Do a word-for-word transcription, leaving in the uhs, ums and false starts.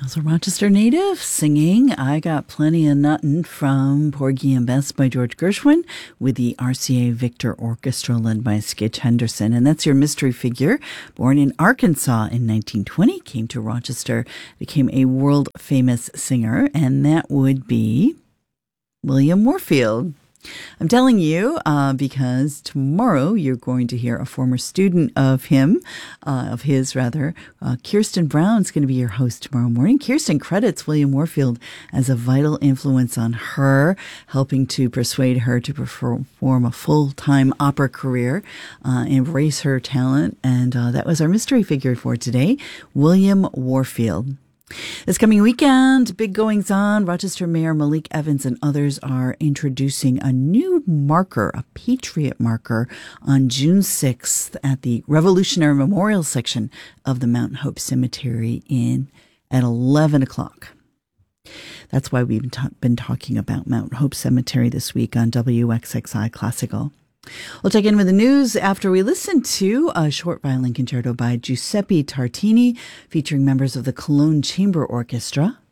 was a Rochester native singing I Got Plenty of Nuttin' from Porgy and Bess by George Gershwin with the R C A Victor Orchestra led by Skitch Henderson. And that's your mystery figure. Born in Arkansas in nineteen twenty, came to Rochester, became a world-famous singer, and that would be William Warfield. I'm telling you uh, because tomorrow you're going to hear a former student of him, uh, of his rather. Uh, Kirsten Brown's going to be your host tomorrow morning. Kirsten credits William Warfield as a vital influence on her, helping to persuade her to perform a full-time opera career, uh, embrace her talent. And uh, that was our mystery figure for today, William Warfield. This coming weekend, big goings on. Rochester Mayor Malik Evans and others are introducing a new marker, a Patriot marker, on June sixth at the Revolutionary Memorial section of the Mount Hope Cemetery in at eleven o'clock. That's why we've ta- been talking about Mount Hope Cemetery this week on W X X I Classical. We'll check in with the news after we listen to a short violin concerto by Giuseppe Tartini featuring members of the Cologne Chamber Orchestra.